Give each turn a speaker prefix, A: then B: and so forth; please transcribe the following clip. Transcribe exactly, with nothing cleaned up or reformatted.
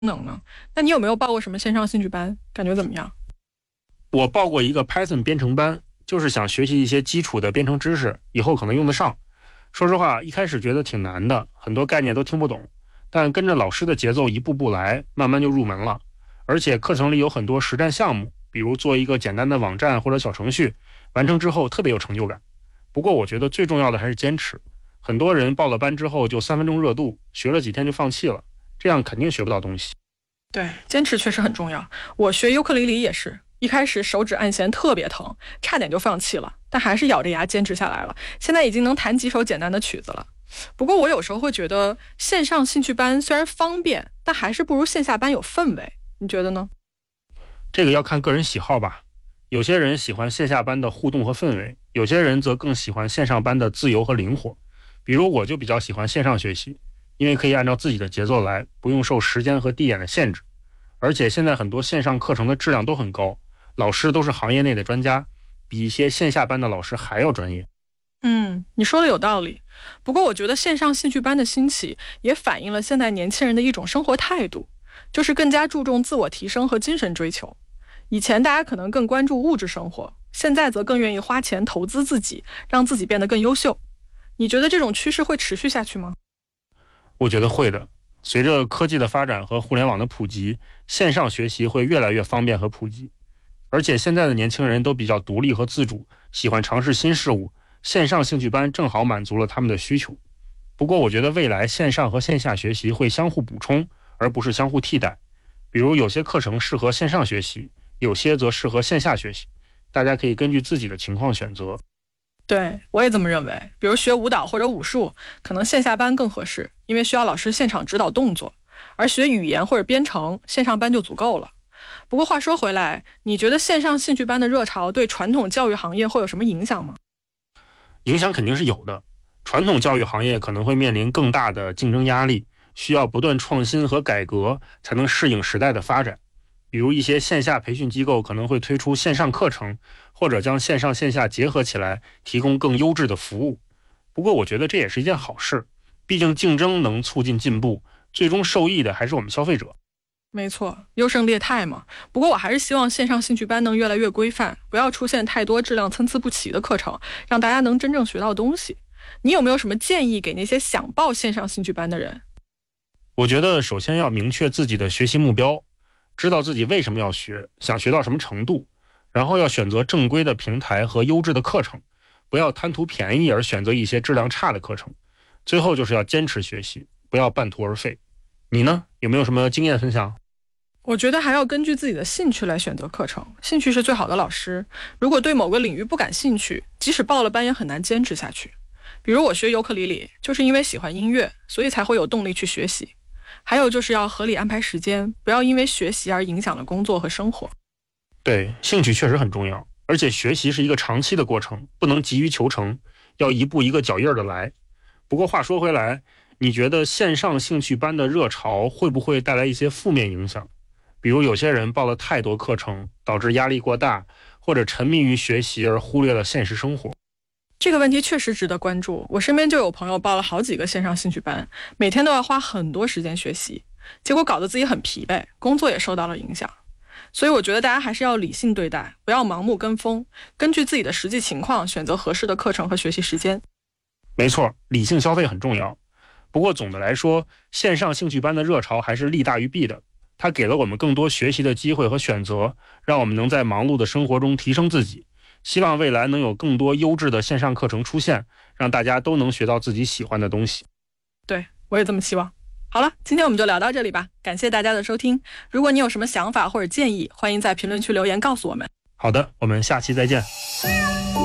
A: 能呢？那你有没有报过什么线上兴趣班？感觉怎么样？
B: 我报过一个 Python 编程班，就是想学习一些基础的编程知识，以后可能用得上。说实话，一开始觉得挺难的，很多概念都听不懂，但跟着老师的节奏一步步来，慢慢就入门了。而且课程里有很多实战项目，比如做一个简单的网站或者小程序，完成之后特别有成就感。不过我觉得最重要的还是坚持。很多人报了班之后就三分钟热度，学了几天就放弃了，这样肯定学不到东西。
A: 对，坚持确实很重要。我学尤克里里也是，一开始手指按弦特别疼，差点就放弃了，但还是咬着牙坚持下来了。现在已经能弹几首简单的曲子了。不过我有时候会觉得，线上兴趣班虽然方便，但还是不如线下班有氛围。你觉得呢？
B: 这个要看个人喜好吧。有些人喜欢线下班的互动和氛围，有些人则更喜欢线上班的自由和灵活。比如我就比较喜欢线上学习，因为可以按照自己的节奏来，不用受时间和地点的限制。而且现在很多线上课程的质量都很高，老师都是行业内的专家，比一些线下班的老师还要专业。
A: 嗯，你说的有道理。不过我觉得线上兴趣班的兴起也反映了现在年轻人的一种生活态度，就是更加注重自我提升和精神追求。以前大家可能更关注物质生活，现在则更愿意花钱投资自己，让自己变得更优秀。你觉得这种趋势会持续下去吗？
B: 我觉得会的。随着科技的发展和互联网的普及，线上学习会越来越方便和普及。而且现在的年轻人都比较独立和自主，喜欢尝试新事物，线上兴趣班正好满足了他们的需求。不过我觉得未来线上和线下学习会相互补充，而不是相互替代。比如有些课程适合线上学习，有些则适合线下学习，大家可以根据自己的情况选择。
A: 对，我也这么认为。比如学舞蹈或者武术，可能线下班更合适，因为需要老师现场指导动作；而学语言或者编程，线上班就足够了。不过话说回来，你觉得线上兴趣班的热潮对传统教育行业会有什么影响吗？
B: 影响肯定是有的。传统教育行业可能会面临更大的竞争压力，需要不断创新和改革，才能适应时代的发展。比如一些线下培训机构可能会推出线上课程，或者将线上线下结合起来，提供更优质的服务。不过我觉得这也是一件好事，毕竟竞争能促进进步，最终受益的还是我们消费者。
A: 没错，优胜劣汰嘛。不过我还是希望线上兴趣班能越来越规范，不要出现太多质量参差不齐的课程，让大家能真正学到东西。你有没有什么建议给那些想报线上兴趣班的人？
B: 我觉得首先要明确自己的学习目标，知道自己为什么要学，想学到什么程度，然后要选择正规的平台和优质的课程，不要贪图便宜而选择一些质量差的课程。最后就是要坚持学习，不要半途而废。你呢？有没有什么经验分享？
A: 我觉得还要根据自己的兴趣来选择课程，兴趣是最好的老师。如果对某个领域不感兴趣，即使报了班也很难坚持下去。比如我学尤克里里，就是因为喜欢音乐，所以才会有动力去学习。还有就是要合理安排时间，不要因为学习而影响了工作和生活。
B: 对，兴趣确实很重要，而且学习是一个长期的过程，不能急于求成，要一步一个脚印的来。不过话说回来，你觉得线上兴趣班的热潮会不会带来一些负面影响？比如有些人报了太多课程，导致压力过大，或者沉迷于学习而忽略了现实生活。
A: 这个问题确实值得关注。我身边就有朋友报了好几个线上兴趣班，每天都要花很多时间学习，结果搞得自己很疲惫，工作也受到了影响。所以我觉得大家还是要理性对待，不要盲目跟风，根据自己的实际情况选择合适的课程和学习时间。
B: 没错，理性消费很重要。不过总的来说，线上兴趣班的热潮还是利大于弊的。它给了我们更多学习的机会和选择，让我们能在忙碌的生活中提升自己。希望未来能有更多优质的线上课程出现，让大家都能学到自己喜欢的东西。
A: 对，我也这么希望。好了，今天我们就聊到这里吧，感谢大家的收听。如果你有什么想法或者建议，欢迎在评论区留言告诉我们。
B: 好的，我们下期再见。